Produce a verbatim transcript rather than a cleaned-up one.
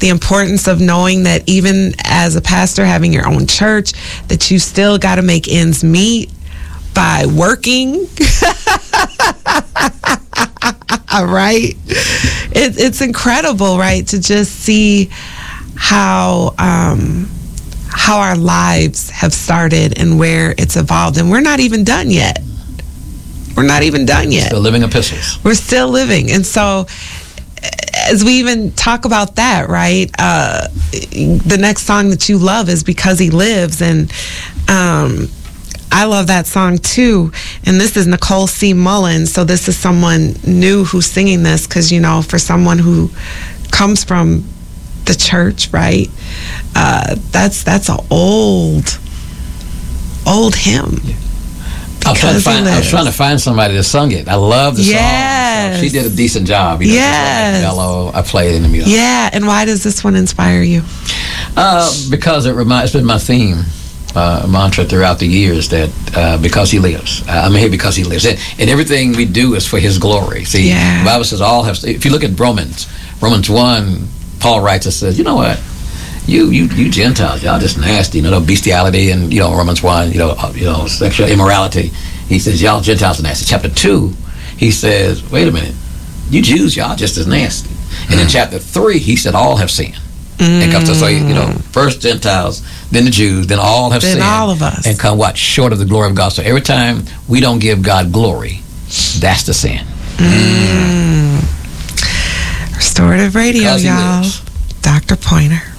the importance of knowing that even as a pastor, having your own church, that you still got to make ends meet by working. Right? It, it's incredible, right, to just see how um, how our lives have started and where it's evolved. And we're not even done yet. We're not even done yet. Still living epistles. We're still living. And so as we even talk about that, right, uh, the next song that you love is Because He Lives. And um, I love that song too. And this is Nicole C. Mullins. So this is someone new who's singing this, because, you know, for someone who comes from the church, right, uh, that's that's an old, old hymn. Yeah. I was, trying to find, I was trying to find somebody that sung it. I love the yes. song. So she did a decent job. You know, yes. Like mellow. I played it in the music. Yeah. And why does this one inspire you? Uh, because it reminds. It's been my theme. Uh, mantra throughout the years that uh, because He lives, uh, I'm here because He lives, and, and everything we do is for His glory. See, yeah. the Bible says all have. If you look at Romans, Romans one, Paul writes and says, you know what, you you you Gentiles, y'all just nasty, you know, bestiality, and you know Romans one, you know, uh, you know, sexual immorality. He says y'all Gentiles are nasty. Chapter two, he says, wait a minute, you Jews, y'all just as nasty. And mm. in chapter three, he said all have sinned. Mm. And comes to say, you know, first Gentiles, then the Jews, then all have then sinned. all of us. And come what? Short of the glory of God. So every time we don't give God glory, that's the sin. Mm. Restorative Radio, y'all. Doctor Pointer.